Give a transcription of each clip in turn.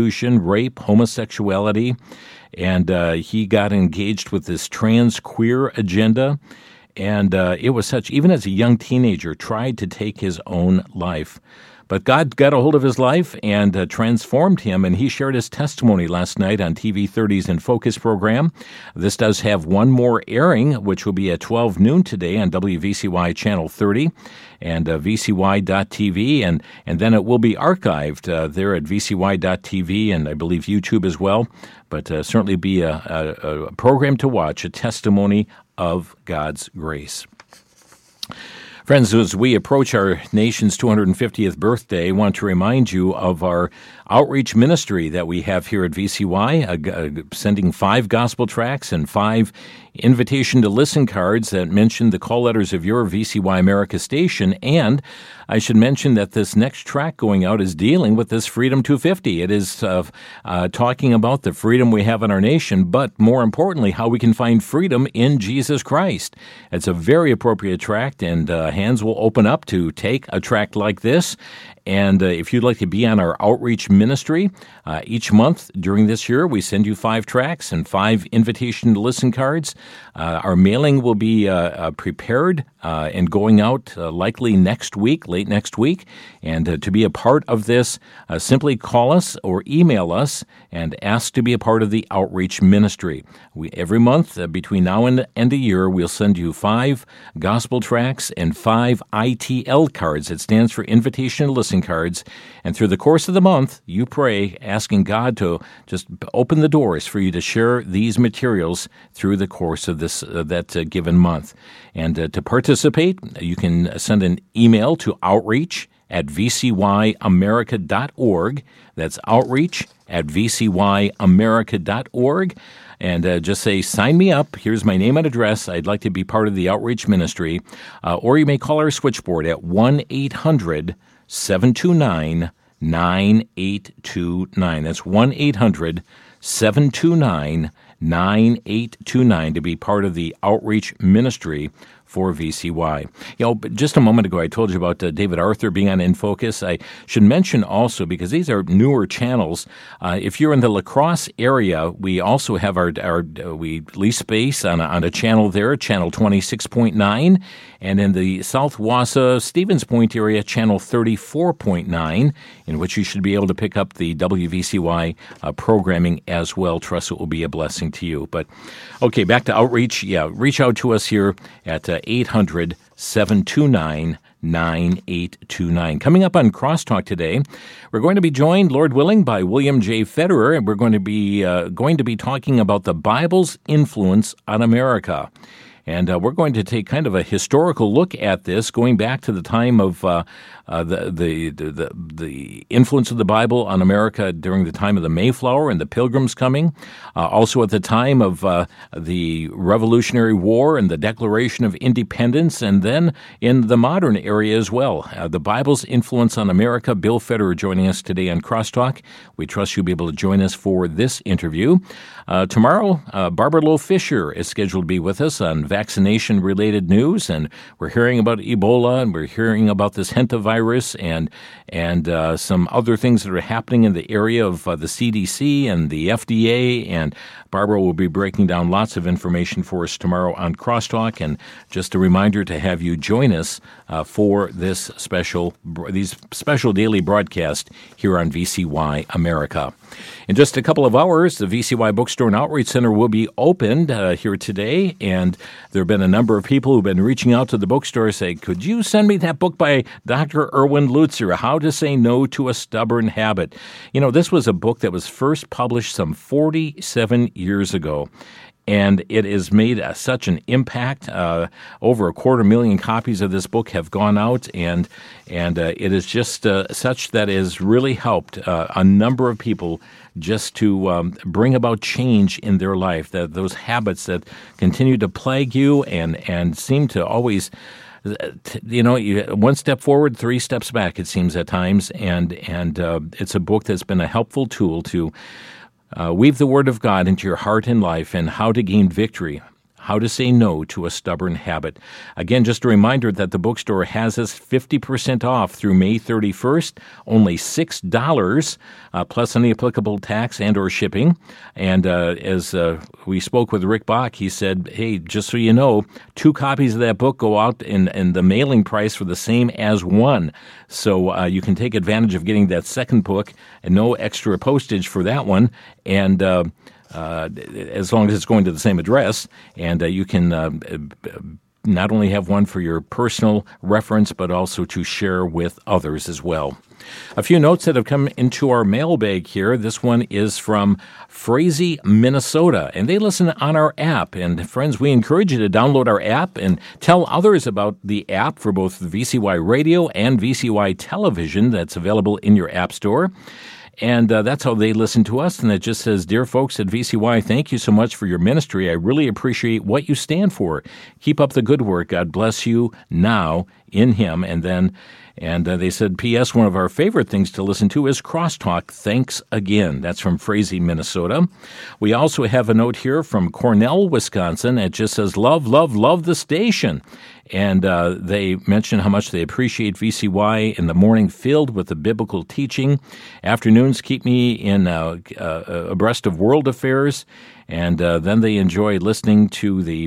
rape, homosexuality, and he got engaged with this trans-queer agenda. And it was such, even as a young teenager, tried to take his own life. But God got a hold of his life and transformed him, and he shared his testimony last night on TV30's In Focus program. This does have one more airing, which will be at 12 noon today on WVCY Channel 30 and VCY.TV, and then it will be archived there at VCY.TV and I believe YouTube as well. But certainly be a program to watch, a testimony of God's grace. Friends, as we approach our nation's 250th birthday, I want to remind you of our outreach ministry that we have here at VCY, sending 5 gospel tracts and 5 invitation to listen cards that mention the call letters of your VCY America station. And I should mention that this next tract going out is dealing with this Freedom 250. It is talking about the freedom we have in our nation, but more importantly, how we can find freedom in Jesus Christ. It's a very appropriate tract, and hands will open up to take a tract like this. And if you'd like to be on our outreach ministry, each month during this year, we send you 5 tracts and 5 invitation to listen cards. Our mailing will be prepared and going out likely next week, late next week. And to be a part of this, simply call us or email us and ask to be a part of the outreach ministry. Every month between now and the end of the year, we'll send you 5 gospel tracts and 5 ITL cards. It stands for Invitation to Listen cards. And through the course of the month, you pray, asking God to just open the doors for you to share these materials through the course of this that given month. And to participate, you can send an email to outreach@vcyamerica.org. That's outreach@vcyamerica.org. And just say, sign me up. Here's my name and address. I'd like to be part of the outreach ministry. Or you may call our switchboard at 1-800-729-9829. That's 1-800-729-9829 to be part of the outreach ministry for VCY. But just a moment ago, I told you about David Arthur being on In Focus. I should mention also, because these are newer channels, if you're in the La Crosse area, we also have we lease space on a channel there, channel 26.9, and in the South Wausau, Stevens Point area, channel 34.9, in which you should be able to pick up the WVCY programming as well. Trust it will be a blessing to you. But, okay, back to outreach. Reach out to us here at 800-729-9829. Coming up on Crosstalk today, we're going to be joined, Lord willing, by William J. Federer, and we're going to be talking about the Bible's influence on America. And we're going to take kind of a historical look at this, going back to the time of the influence of the Bible on America during the time of the Mayflower and the Pilgrims coming. Also at the time of the Revolutionary War and the Declaration of Independence, and then in the modern area as well. The Bible's influence on America. Bill Federer joining us today on Crosstalk. We trust you'll be able to join us for this interview. Tomorrow, Barbara Lowe Fisher is scheduled to be with us on vaccination-related news, and we're hearing about Ebola, and we're hearing about this hantavirus, and some other things that are happening in the area of the CDC and the FDA, and Barbara will be breaking down lots of information for us tomorrow on Crosstalk, and just a reminder to have you join us for these special daily broadcasts here on VCY America. In just a couple of hours, the VCY Bookstore and Outreach Center will be opened here today, and there have been a number of people who've been reaching out to the bookstore saying, could you send me that book by Dr. Erwin Lutzer, How to Say No to a Stubborn Habit? This was a book that was first published some 47 years ago. And it has made such an impact. Over 250,000 copies of this book have gone out, and it is just such that has really helped a number of people just to bring about change in their life. That those habits that continue to plague you and seem to always, one step forward, 3 steps back. It seems at times, and it's a book that's been a helpful tool to weave the Word of God into your heart and life, and how to gain victory How to Say No to a Stubborn Habit. Again, just a reminder that the bookstore has us 50% off through May 31st, only $6, plus any applicable tax and or shipping. And as we spoke with Rick Bach, he said, hey, just so you know, 2 copies of that book go out in the mailing price for the same as 1. So you can take advantage of getting that second book and no extra postage for that one. And as long as it's going to the same address, and you can not only have one for your personal reference, but also to share with others as well. A few notes that have come into our mailbag here. This one is from Frazee, Minnesota, and they listen on our app. And friends, we encourage you to download our app and tell others about the app for both the VCY Radio and VCY Television that's available in your app store. And that's how they listen to us. And it just says, Dear folks at VCY, thank you so much for your ministry. I really appreciate what you stand for. Keep up the good work. God bless you now in Him. And then they said, P.S., one of our favorite things to listen to is Crosstalk. Thanks again. That's from Frazee, Minnesota. We also have a note here from Cornell, Wisconsin. It just says, love, love, love the station. And they mention how much they appreciate VCY in the morning filled with the biblical teaching. Afternoons keep me in abreast of world affairs. And then they enjoy listening to the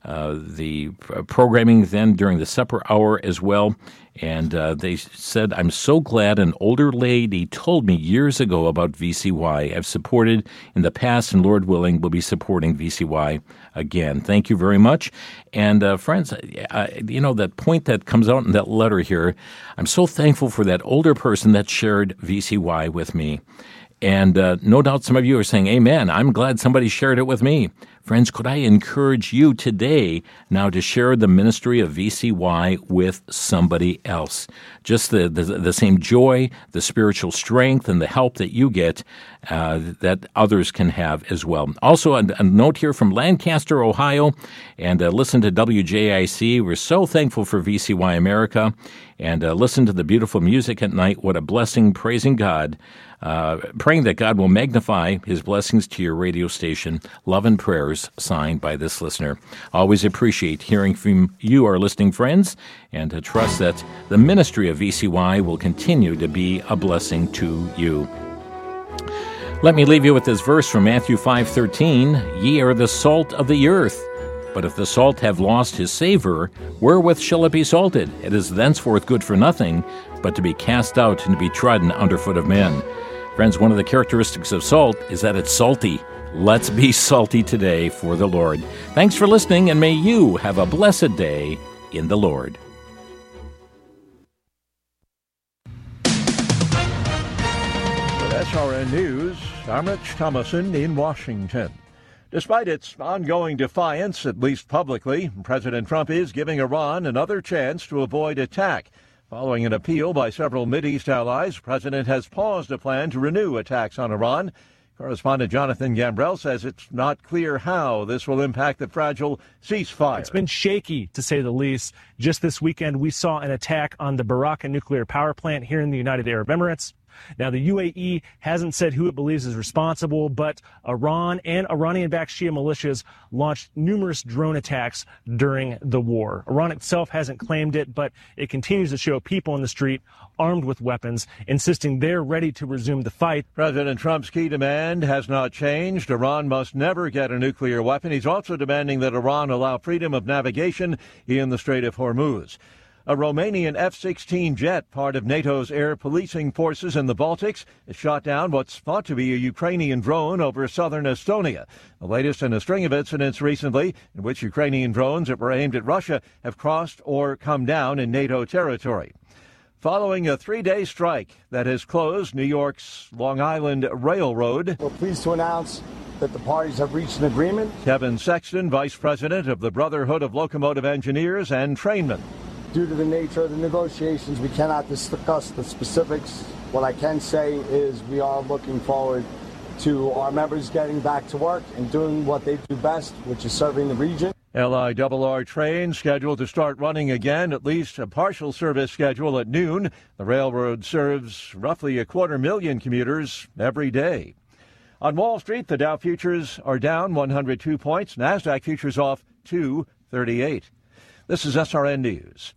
programming then during the supper hour as well. And they said, I'm so glad an older lady told me years ago about VCY. I've supported in the past, and Lord willing, will be supporting VCY again. Thank you very much. And friends, that point that comes out in that letter here, I'm so thankful for that older person that shared VCY with me. And no doubt some of you are saying, amen, I'm glad somebody shared it with me. Friends, could I encourage you today now to share the ministry of VCY with somebody else? Just the same joy, the spiritual strength, and the help that you get that others can have as well. Also, a note here from Lancaster, Ohio, and listen to WJIC. We're so thankful for VCY America, and listen to the beautiful music at night. What a blessing, praising God. Praying that God will magnify His blessings to your radio station. Love and prayers signed by this listener. Always appreciate hearing from you, our listening friends, and to trust that the ministry of VCY will continue to be a blessing to you. Let me leave you with this verse from Matthew 5:13. Ye are the salt of the earth. But if the salt have lost his savor, wherewith shall it be salted? It is thenceforth good for nothing, but to be cast out and to be trodden underfoot of men. Friends, one of the characteristics of salt is that it's salty. Let's be salty today for the Lord. Thanks for listening, and may you have a blessed day in the Lord. With SRN News, I'm Rich Thomason in Washington. Despite its ongoing defiance, at least publicly, President Trump is giving Iran another chance to avoid attack. Following an appeal by several Mideast allies, the president has paused a plan to renew attacks on Iran. Correspondent Jonathan Gambrell says it's not clear how this will impact the fragile ceasefire. It's been shaky, to say the least. Just this weekend, we saw an attack on the Barakah nuclear power plant here in the United Arab Emirates. Now, the UAE hasn't said who it believes is responsible, but Iran and Iranian-backed Shia militias launched numerous drone attacks during the war. Iran itself hasn't claimed it, but it continues to show people in the street armed with weapons, insisting they're ready to resume the fight. President Trump's key demand has not changed. Iran must never get a nuclear weapon. He's also demanding that Iran allow freedom of navigation in the Strait of Hormuz. A Romanian F-16 jet, part of NATO's air policing forces in the Baltics, has shot down what's thought to be a Ukrainian drone over southern Estonia. The latest in a string of incidents recently in which Ukrainian drones that were aimed at Russia have crossed or come down in NATO territory. Following a 3-day strike that has closed New York's Long Island Railroad, we're pleased to announce that the parties have reached an agreement. Kevin Sexton, vice president of the Brotherhood of Locomotive Engineers and Trainmen. Due to the nature of the negotiations, we cannot discuss the specifics. What I can say is we are looking forward to our members getting back to work and doing what they do best, which is serving the region. LIRR trains scheduled to start running again, at least a partial service schedule at noon. The railroad serves roughly 250,000 commuters every day. On Wall Street, the Dow futures are down 102 points. NASDAQ futures off 238. This is SRN News.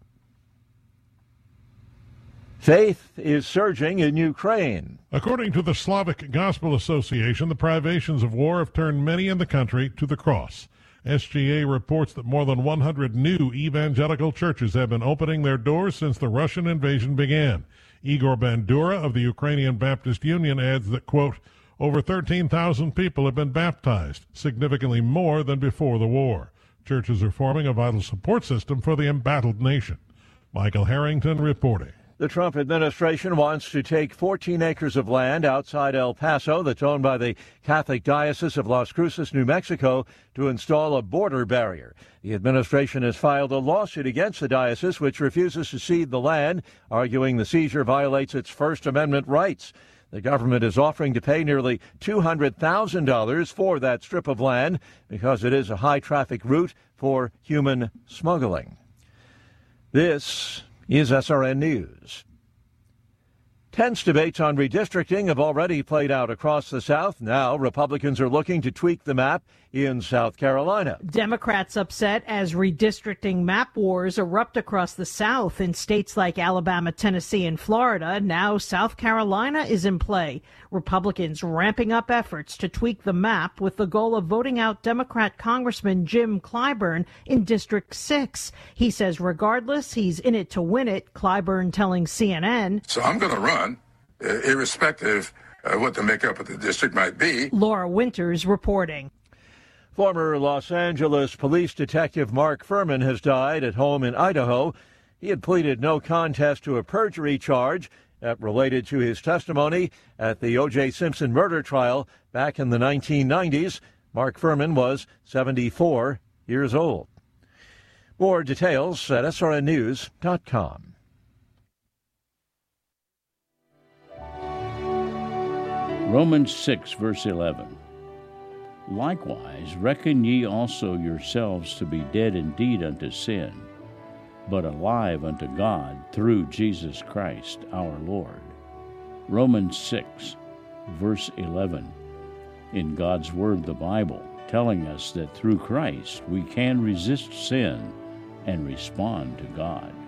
Faith is surging in Ukraine. According to the Slavic Gospel Association, the privations of war have turned many in the country to the cross. SGA reports that more than 100 new evangelical churches have been opening their doors since the Russian invasion began. Igor Bandura of the Ukrainian Baptist Union adds that, quote, over 13,000 people have been baptized, significantly more than before the war. Churches are forming a vital support system for the embattled nation. Michael Harrington reporting. The Trump administration wants to take 14 acres of land outside El Paso that's owned by the Catholic Diocese of Las Cruces, New Mexico, to install a border barrier. The administration has filed a lawsuit against the diocese, which refuses to cede the land, arguing the seizure violates its First Amendment rights. The government is offering to pay nearly $200,000 for that strip of land because it is a high-traffic route for human smuggling. This is SRN News. Tense debates on redistricting have already played out across the South. Now, Republicans are looking to tweak the map in South Carolina. Democrats upset as redistricting map wars erupt across the South in states like Alabama, Tennessee, and Florida. Now, South Carolina is in play. Republicans ramping up efforts to tweak the map with the goal of voting out Democrat Congressman Jim Clyburn in District 6. He says regardless, he's in it to win it, Clyburn telling CNN. So I'm going to run, irrespective of what the makeup of the district might be. Laura Winters reporting. Former Los Angeles police detective Mark Furman has died at home in Idaho. He had pleaded no contest to a perjury charge related to his testimony at the O.J. Simpson murder trial back in the 1990s. Mark Furman was 74 years old. More details at srnnews.com. Romans 6, verse 11. Likewise, reckon ye also yourselves to be dead indeed unto sin, but alive unto God through Jesus Christ our Lord. Romans 6, verse 11. In God's Word, the Bible, telling us that through Christ we can resist sin and respond to God.